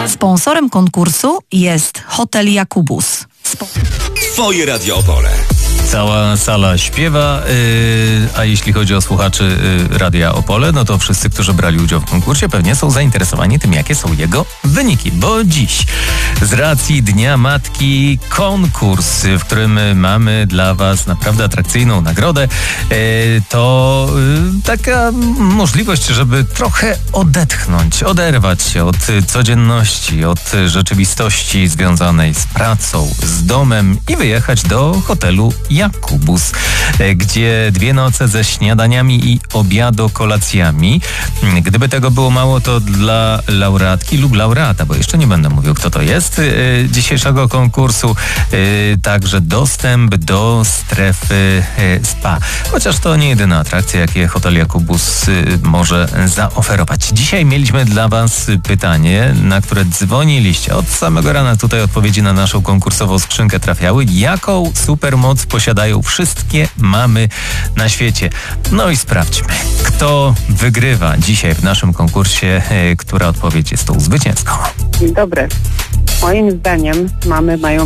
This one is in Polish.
Sponsorem konkursu jest Hotel Jakubus. Twoje Radio Opole. Cała sala śpiewa, a jeśli chodzi o słuchaczy Radia Opole, no to wszyscy, którzy brali udział w konkursie, pewnie są zainteresowani tym, jakie są jego wyniki, bo dziś z racji Dnia Matki konkurs, w którym mamy dla Was naprawdę atrakcyjną nagrodę, to taka możliwość, żeby trochę odetchnąć, oderwać się od codzienności, od rzeczywistości związanej z pracą, z domem i wyjechać do hotelu Jakubus, gdzie 2 noce ze śniadaniami i obiado-kolacjami. Gdyby tego było mało, to dla laureatki lub laureata, bo jeszcze nie będę mówił, kto to jest, dzisiejszego konkursu, także dostęp do strefy spa. Chociaż to nie jedyna atrakcja, jakie hotel Jakubus może zaoferować. Dzisiaj mieliśmy dla Was pytanie, na które dzwoniliście. Od samego rana tutaj odpowiedzi na naszą konkursową skrzynkę trafiały. Jaką supermoc posiadają wszystkie mamy na świecie? No i sprawdźmy, kto wygrywa dzisiaj w naszym konkursie, która odpowiedź jest tą zwycięską. Dzień dobry. Moim zdaniem mamy mają